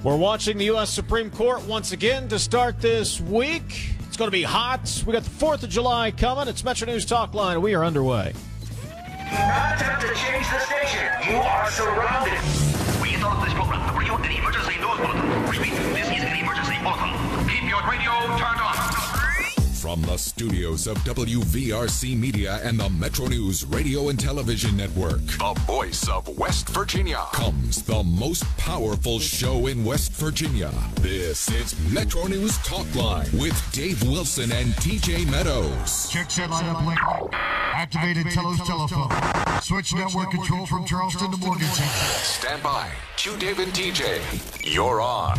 We're watching the U.S. Supreme Court once again to start this week. It's going to be hot. We got the 4th of July coming. It's Metro News Talk Line. We are underway. Not attempt to change the station. You are surrounded. We interrupt this program to bring you an emergency news bulletin. Repeat, this is an emergency bulletin. Keep your radio turned on. From the studios of WVRC Media and the Metro News Radio and Television Network, the voice of West Virginia, comes the most powerful show in West Virginia. This is Metro News Talk Line with Dave Wilson and TJ Meadows. Check set lineup link. Activated Telos telephone. Switch network control from Charleston to Morgantown. Stand by. Q Dave and TJ. You're on.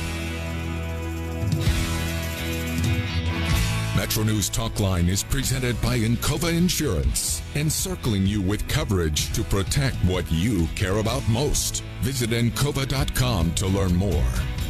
Metro News Talk Line is presented by Encova Insurance, encircling you with coverage to protect what you care about most. Visit Encova.com to learn more.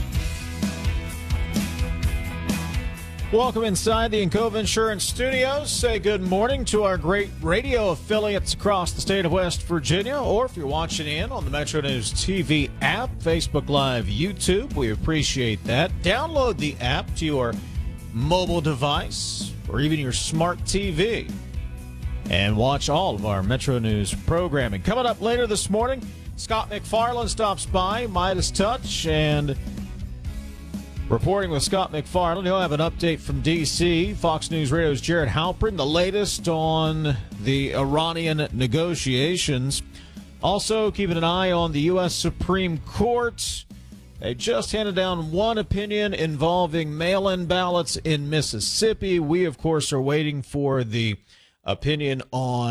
Welcome inside the Encova Insurance Studios. Say good morning to our great radio affiliates across the state of West Virginia, or if you're watching in on the Metro News TV app, Facebook Live, YouTube, we appreciate that. Download the app to your mobile device or even your smart TV and watch all of our Metro News programming. Coming up later this morning, Scott McFarland stops by, Midas Touch, and reporting with Scott McFarland, he'll have an update from D.C. Fox News Radio's Jared Halpern, the latest on the Iranian negotiations. Also, keeping an eye on the U.S. Supreme Court. They just handed down one opinion involving mail-in ballots in Mississippi. We, of course, are waiting for the opinion on